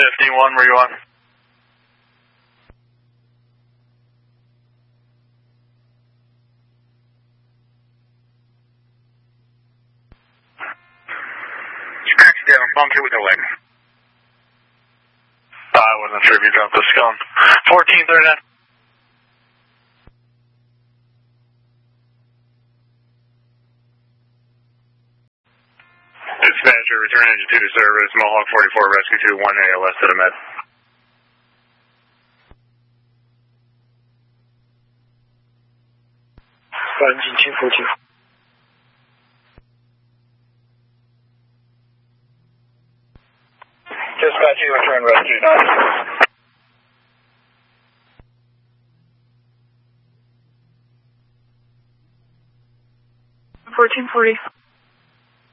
51, where you on? Scratch down, bumped with the leg. I wasn't sure if you dropped the scone. 1439. Dispatcher, return engine 2 to service, Mohawk 44, rescue 2, 1 ALS to the med. Engine 242. Dispatcher, return rescue 9. 1440.